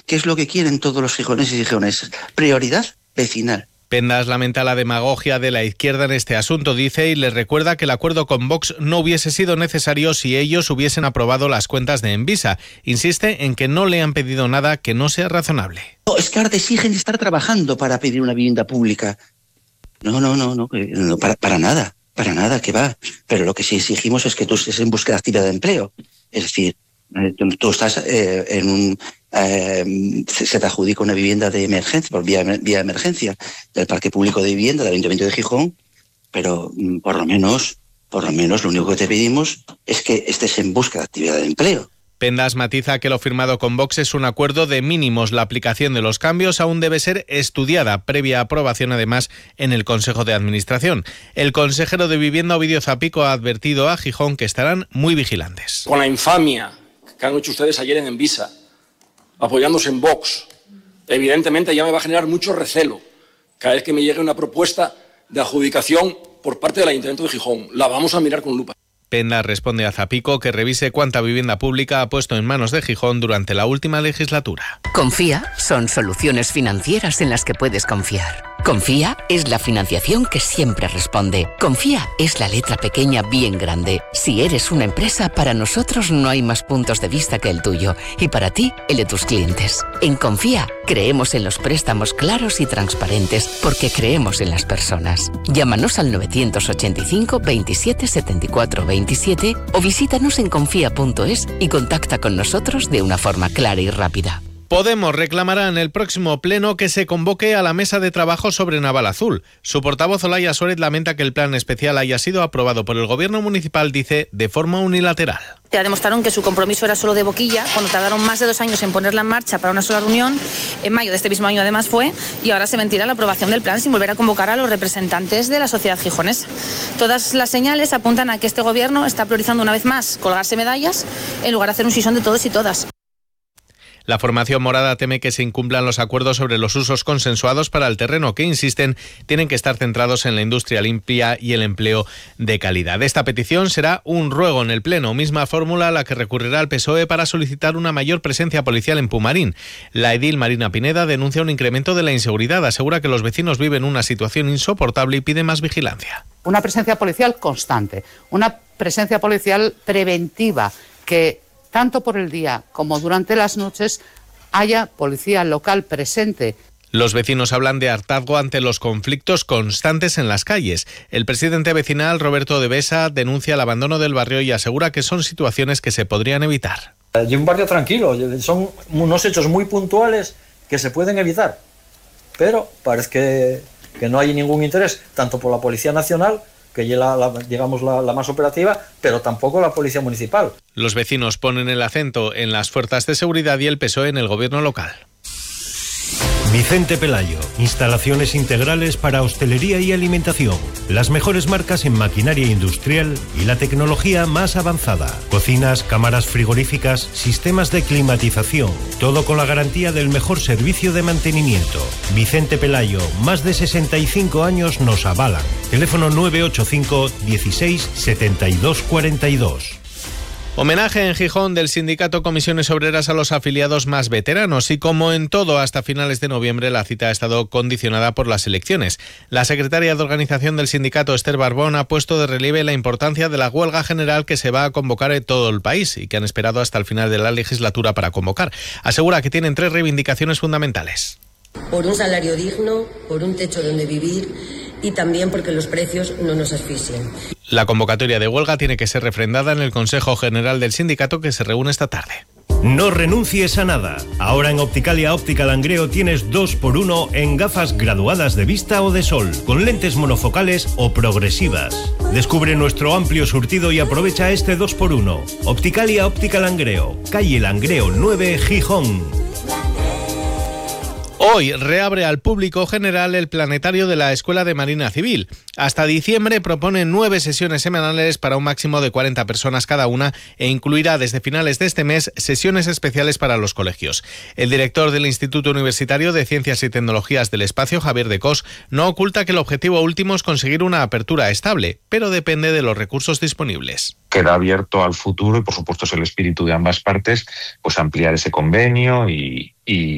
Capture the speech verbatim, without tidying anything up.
que es lo que quieren todos los gijoneses y gijonesas. Prioridad vecinal. Pendas lamenta la demagogia de la izquierda en este asunto, dice, y le recuerda que el acuerdo con Vox no hubiese sido necesario si ellos hubiesen aprobado las cuentas de Envisa. Insiste en que no le han pedido nada que no sea razonable. No, es que ahora te exigen estar trabajando para pedir una vivienda pública. No, no, no, no, no para, para nada, para nada, que va. Pero lo que sí exigimos es que tú estés en búsqueda activa de empleo. Es decir, eh, tú, tú estás eh, en un... Eh, se te adjudica una vivienda de emergencia, por vía, vía emergencia, del Parque Público de Vivienda del Ayuntamiento de Gijón, pero por lo menos, por lo menos lo único que te pedimos es que estés en busca de actividad de empleo. Pendas matiza que lo firmado con Vox es un acuerdo de mínimos. La aplicación de los cambios aún debe ser estudiada, previa aprobación además en el Consejo de Administración. El consejero de Vivienda, Ovidio Zapico, ha advertido a Gijón que estarán muy vigilantes. Con la infamia que han hecho ustedes ayer en Envisa, apoyándose en Vox, evidentemente ya me va a generar mucho recelo cada vez que me llegue una propuesta de adjudicación por parte del Ayuntamiento de Gijón. La vamos a mirar con lupa. Pendas responde a Zapico que revise cuánta vivienda pública ha puesto en manos de Gijón durante la última legislatura. Confía son soluciones financieras en las que puedes confiar. Confía es la financiación que siempre responde. Confía es la letra pequeña bien grande. Si eres una empresa, para nosotros no hay más puntos de vista que el tuyo y para ti, el de tus clientes. En Confía creemos en los préstamos claros y transparentes porque creemos en las personas. Llámanos al novecientos ochenta y cinco veintisiete setenta y cuatro veintisiete o visítanos en confía punto es y contacta con nosotros de una forma clara y rápida. Podemos reclamará en el próximo pleno que se convoque a la mesa de trabajo sobre Naval Azul. Su portavoz Olaya Suárez lamenta que el plan especial haya sido aprobado por el gobierno municipal, dice, de forma unilateral. Ya demostraron que su compromiso era solo de boquilla, cuando tardaron más de dos años en ponerla en marcha para una sola reunión, en mayo de este mismo año además fue, y ahora se mentirá la aprobación del plan sin volver a convocar a los representantes de la sociedad gijonesa. Todas las señales apuntan a que este gobierno está priorizando una vez más colgarse medallas en lugar de hacer un sisón de todos y todas. La formación morada teme que se incumplan los acuerdos sobre los usos consensuados para el terreno que, insisten, tienen que estar centrados en la industria limpia y el empleo de calidad. Esta petición será un ruego en el Pleno, misma fórmula a la que recurrirá el P S O E para solicitar una mayor presencia policial en Pumarín. La edil Marina Pineda denuncia un incremento de la inseguridad, asegura que los vecinos viven una situación insoportable y pide más vigilancia. Una presencia policial constante, una presencia policial preventiva que tanto por el día como durante las noches haya policía local presente. Los vecinos hablan de hartazgo ante los conflictos constantes en las calles. El presidente vecinal, Roberto de Besa, denuncia el abandono del barrio y asegura que son situaciones que se podrían evitar. Y un barrio tranquilo, son unos hechos muy puntuales que se pueden evitar, pero parece que, que no hay ningún interés, tanto por la Policía Nacional, que es la, la, digamos la, la más operativa, pero tampoco la Policía Municipal. Los vecinos ponen el acento en las fuerzas de seguridad y el P S O E en el gobierno local. Vicente Pelayo, instalaciones integrales para hostelería y alimentación, las mejores marcas en maquinaria industrial y la tecnología más avanzada, cocinas, cámaras frigoríficas, sistemas de climatización, todo con la garantía del mejor servicio de mantenimiento. Vicente Pelayo, más de sesenta y cinco años nos avalan. Teléfono nueve ocho cinco dieciséis setenta y dos cuarenta y dos. Homenaje en Gijón del sindicato Comisiones Obreras a los afiliados más veteranos y, como en todo hasta finales de noviembre, la cita ha estado condicionada por las elecciones. La secretaria de organización del sindicato, Esther Barbón, ha puesto de relieve la importancia de la huelga general que se va a convocar en todo el país y que han esperado hasta el final de la legislatura para convocar. Asegura que tienen tres reivindicaciones fundamentales. Por un salario digno, por un techo donde vivir y también porque los precios no nos asfixien. La convocatoria de huelga tiene que ser refrendada en el Consejo General del Sindicato, que se reúne esta tarde. No renuncies a nada. Ahora en Opticalia Óptica Langreo tienes dos por uno en gafas graduadas de vista o de sol, con lentes monofocales o progresivas. Descubre nuestro amplio surtido y aprovecha este dos por uno. Opticalia Óptica Langreo, calle Langreo nueve, Gijón. Hoy reabre al público general el planetario de la Escuela de Marina Civil. Hasta diciembre propone nueve sesiones semanales para un máximo de cuarenta personas cada una e incluirá desde finales de este mes sesiones especiales para los colegios. El director del Instituto Universitario de Ciencias y Tecnologías del Espacio, Javier de Cos, no oculta que el objetivo último es conseguir una apertura estable, pero depende de los recursos disponibles. Queda abierto al futuro y, por supuesto, es el espíritu de ambas partes, pues ampliar ese convenio y, y